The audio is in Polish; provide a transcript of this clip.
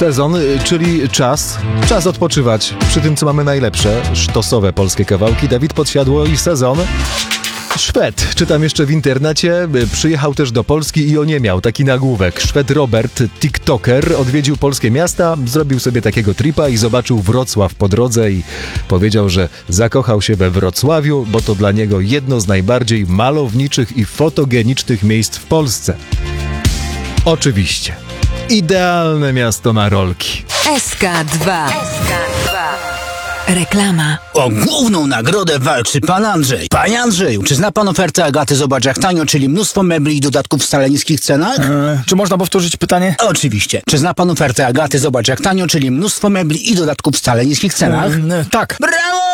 Sezon, czyli czas odpoczywać przy tym, co mamy najlepsze, sztosowe polskie kawałki. Dawid Podsiadło i Sezon. Szwed, czytam jeszcze w internecie, przyjechał też do Polski i oniemiał, taki nagłówek. Szwed Robert, tiktoker, odwiedził polskie miasta, zrobił sobie takiego tripa i zobaczył Wrocław po drodze i powiedział, że zakochał się we Wrocławiu, bo to dla niego jedno z najbardziej malowniczych i fotogenicznych miejsc w Polsce. Oczywiście. Idealne miasto na rolki. SK2. Reklama. O główną nagrodę walczy pan Andrzej. Panie Andrzeju, czy zna pan ofertę Agaty Zobacz jak tanio, czyli mnóstwo mebli i dodatków w wcale niskich cenach? Czy można powtórzyć pytanie? Oczywiście. Czy zna pan ofertę Agaty Zobacz jak tanio, czyli mnóstwo mebli i dodatków w wcale niskich cenach? Tak. Brawo!